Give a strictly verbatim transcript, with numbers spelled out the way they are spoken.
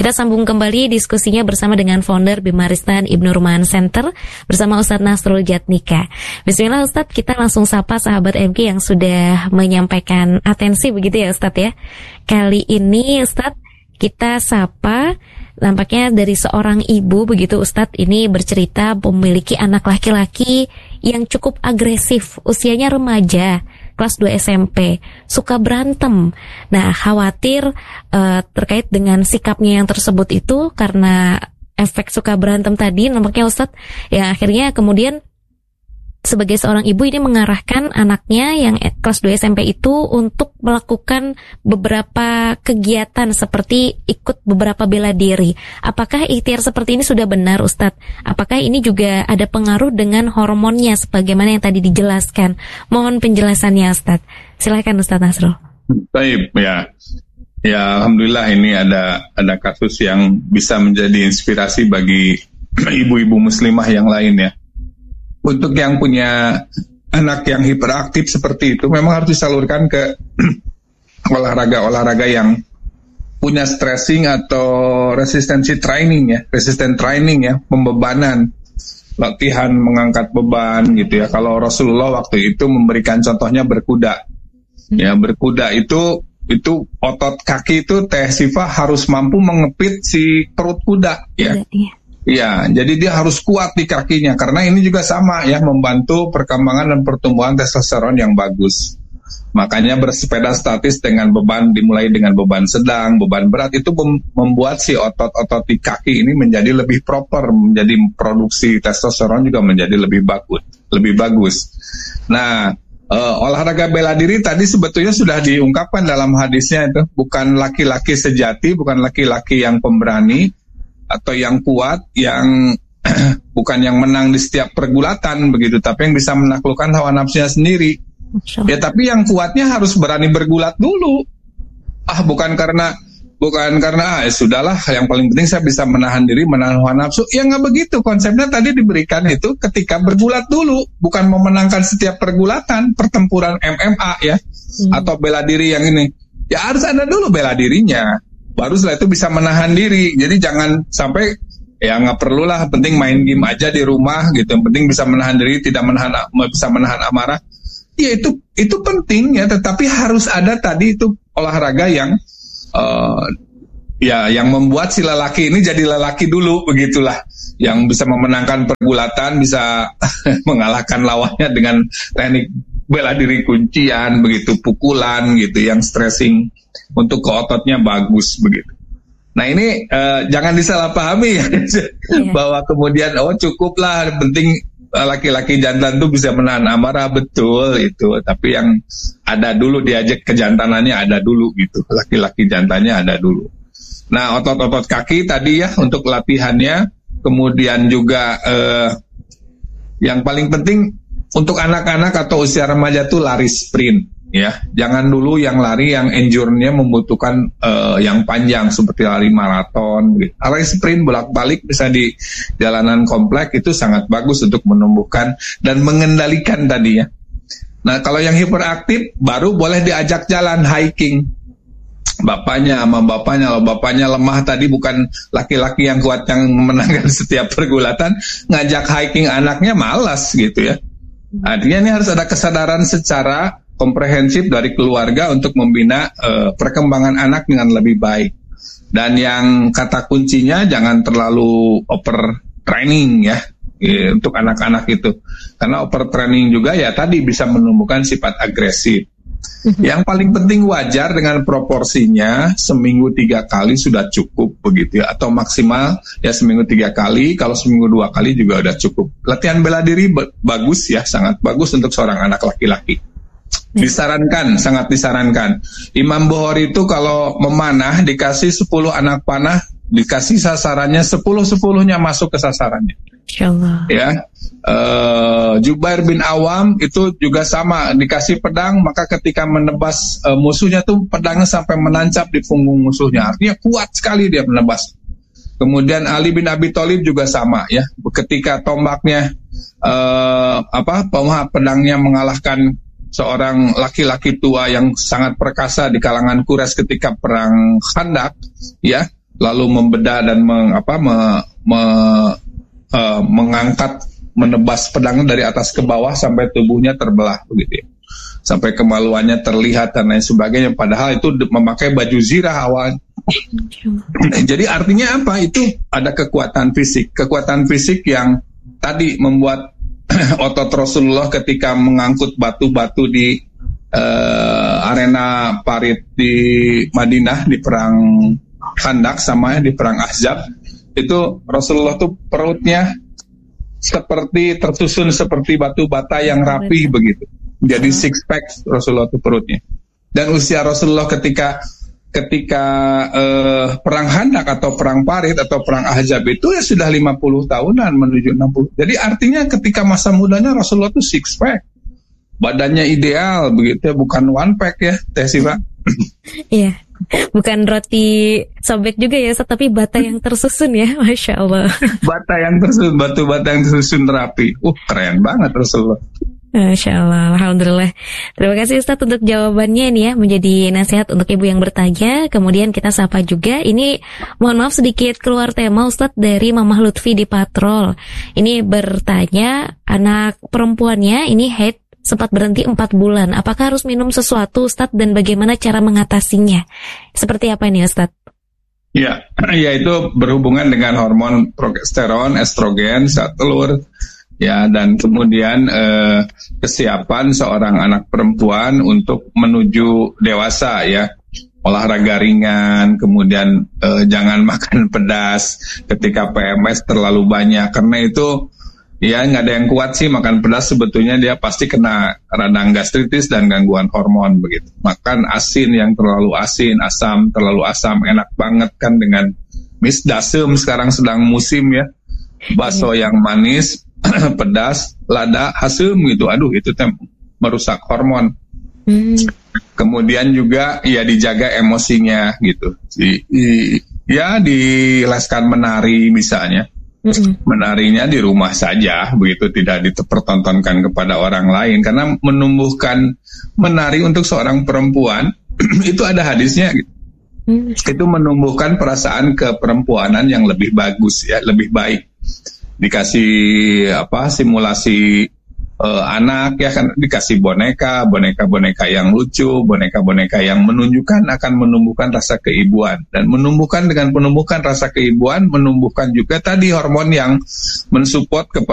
Kita sambung kembali diskusinya bersama dengan founder Bimaristan Ibnu Ruman Center bersama Ustadz Nasrul Jatnika. Bismillah Ustadz, kita langsung sapa sahabat M K yang sudah menyampaikan atensi begitu ya Ustadz ya. Kali ini Ustadz kita sapa nampaknya dari seorang ibu begitu Ustadz, ini bercerita memiliki anak laki-laki yang cukup agresif, usianya remaja, kelas dua S M P, suka berantem. Nah, khawatir uh, terkait dengan sikapnya yang tersebut itu karena efek suka berantem tadi nampaknya Ustadz, ya akhirnya kemudian sebagai seorang ibu ini mengarahkan anaknya yang kelas dua S M P itu untuk melakukan beberapa kegiatan seperti ikut beberapa bela diri. Apakah ikhtiar seperti ini sudah benar Ustadz? Apakah ini juga ada pengaruh dengan hormonnya sebagaimana yang tadi dijelaskan? Mohon penjelasannya Ustadz. Silakan Ustadz Nasrul. Baik, ya. Ya, alhamdulillah ini ada ada kasus yang bisa menjadi inspirasi bagi ibu-ibu muslimah yang lain ya. Untuk yang punya anak yang hiperaktif seperti itu memang harus disalurkan ke olahraga-olahraga yang punya stressing atau resistensi training ya, resistant training ya, pembebanan, latihan mengangkat beban gitu ya. Kalau Rasulullah waktu itu memberikan contohnya berkuda. Ya, berkuda itu itu otot kaki itu Teh Sifah harus mampu mengepit si perut kuda ya. Iya, jadi dia harus kuat di kakinya karena ini juga sama ya, membantu perkembangan dan pertumbuhan testosteron yang bagus. Makanya bersepeda statis dengan beban dimulai dengan beban sedang, beban berat itu membuat si otot-otot di kaki ini menjadi lebih proper, menjadi produksi testosteron juga menjadi lebih bagus, lebih bagus. Nah, uh, olahraga bela diri tadi sebetulnya sudah diungkapkan dalam hadisnya itu, bukan laki-laki sejati, bukan laki-laki yang pemberani atau yang kuat, yang bukan yang menang di setiap pergulatan begitu, tapi yang bisa menaklukkan hawa nafsunya sendiri. Ya, tapi yang kuatnya harus berani bergulat dulu. Ah, bukan karena bukan karena ah, ya sudahlah, yang paling penting saya bisa menahan diri, menahan hawa nafsu. Ya nggak begitu. Konsepnya tadi diberikan itu ketika bergulat dulu, bukan memenangkan setiap pergulatan, pertempuran M M A ya, hmm. atau bela diri yang ini. Ya harus ada dulu bela dirinya. Baru setelah itu bisa menahan diri. Jadi jangan sampai ya nggak perlulah, penting main game aja di rumah gitu. Yang penting bisa menahan diri, tidak menahan bisa menahan amarah. Ya itu itu penting ya. Tetapi harus ada tadi itu olahraga yang uh, ya yang membuat si lelaki ini jadi lelaki dulu begitulah. Yang bisa memenangkan pergulatan, bisa mengalahkan lawannya dengan teknik bela diri kuncian begitu, pukulan gitu, yang stressing untuk ke ototnya bagus begitu. Nah ini uh, jangan disalahpahami ya, yeah. bahwa kemudian oh cukuplah, penting uh, laki-laki jantan tuh bisa menahan amarah, betul itu. Tapi yang ada dulu, diajak kejantanannya ada dulu gitu, laki-laki jantannya ada dulu. Nah otot-otot kaki tadi ya untuk latihannya, kemudian juga uh, yang paling penting untuk anak-anak atau usia remaja tuh lari sprint. Ya, jangan dulu yang lari yang endurance-nya membutuhkan uh, yang panjang seperti lari maraton. Gitu. Lari sprint bolak-balik bisa di jalanan komplek itu sangat bagus untuk menumbuhkan dan mengendalikan tadi ya. Nah, kalau yang hiperaktif baru boleh diajak jalan hiking. Bapaknya sama bapaknya, kalau bapaknya lemah tadi bukan laki-laki yang kuat yang memenangkan setiap pergulatan, ngajak hiking anaknya malas gitu ya. Artinya ini harus ada kesadaran secara komprehensif dari keluarga untuk membina uh, perkembangan anak dengan lebih baik. Dan yang kata kuncinya jangan terlalu over training ya, ya untuk anak-anak itu. Karena over training juga ya tadi bisa menumbuhkan sifat agresif. Mm-hmm. Yang paling penting wajar dengan proporsinya, seminggu tiga kali sudah cukup begitu ya, atau maksimal ya seminggu tiga kali, kalau seminggu dua kali juga udah cukup. Latihan bela diri b- bagus ya, sangat bagus untuk seorang anak laki-laki. Disarankan, sangat disarankan. Imam Bukhari itu kalau memanah dikasih sepuluh anak panah, dikasih sasarannya sepuluh-sepuluhnya masuk ke sasarannya. Insyaallah. Ya. Uh, Jubair bin Awam itu juga sama, dikasih pedang, maka ketika menebas uh, musuhnya tuh pedangnya sampai menancap di punggung musuhnya. Artinya kuat sekali dia menebas. Kemudian Ali bin Abi Thalib juga sama ya. Ketika tombaknya uh, apa, pedangnya mengalahkan seorang laki-laki tua yang sangat perkasa di kalangan Quraisy ketika perang Khandaq, ya, lalu membedah dan meng, apa, me, me, uh, mengangkat, menebas pedangnya dari atas ke bawah sampai tubuhnya terbelah begitu ya. Sampai kemaluannya terlihat dan lain sebagainya, padahal itu memakai baju zirah awal. Jadi artinya apa? Itu ada kekuatan fisik, kekuatan fisik yang tadi membuat otot Rasulullah ketika mengangkut batu-batu di uh, arena parit di Madinah di perang Khandak sama di perang Ahzab, itu Rasulullah tuh perutnya seperti tersusun seperti batu bata yang rapi begitu. Jadi six pack Rasulullah itu perutnya. Dan usia Rasulullah ketika ketika uh, perang Khandak atau perang Parit atau perang Ahzab itu ya sudah lima puluh tahunan menuju enam puluh. Jadi artinya ketika masa mudanya Rasulullah itu six pack. Badannya ideal begitu ya, bukan one pack ya, Teh Siva. Iya. Bukan roti sobek juga ya, tapi bata yang tersusun ya, Masya Allah. Bata yang tersusun, batu bata yang tersusun rapi. Uh, keren banget Rasulullah. Masya Allah, Alhamdulillah. Terima kasih Ustadz untuk jawabannya ini ya, menjadi nasihat untuk ibu yang bertanya. Kemudian kita sapa juga, ini mohon maaf sedikit keluar tema Ustadz, dari Mamah Lutfi di Patrol. Ini bertanya, anak perempuannya ini haid sempat berhenti empat bulan. Apakah harus minum sesuatu Ustadz, dan bagaimana cara mengatasinya? Seperti apa ini Ustadz? Ya, ya itu berhubungan dengan hormon progesteron, estrogen, saat telur. Ya, dan kemudian eh, kesiapan seorang anak perempuan untuk menuju dewasa ya. Olahraga ringan, kemudian eh, jangan makan pedas ketika P M S terlalu banyak. Karena itu ya nggak ada yang kuat sih makan pedas, sebetulnya dia pasti kena radang gastritis dan gangguan hormon begitu. Makan asin yang terlalu asin, asam, terlalu asam, enak banget kan dengan mis dasem sekarang sedang musim ya. Bakso yang manis, pedas, lada, asam gitu. Aduh itu tem merusak hormon. Hmm. Kemudian juga ya dijaga emosinya gitu. Di, di, ya dileskan menari misalnya. Mm-hmm. Menarinya di rumah saja begitu, tidak dipertontonkan kepada orang lain, karena menumbuhkan menari untuk seorang perempuan itu ada hadisnya gitu. Mm-hmm. Itu menumbuhkan perasaan keperempuanan yang lebih bagus ya, lebih baik. Dikasih apa simulasi uh, anak ya kan, dikasih boneka, boneka-boneka yang lucu, boneka-boneka yang menunjukkan akan menumbuhkan rasa keibuan, dan menumbuhkan dengan penumbuhkan rasa keibuan menumbuhkan juga tadi hormon yang mensupport kepada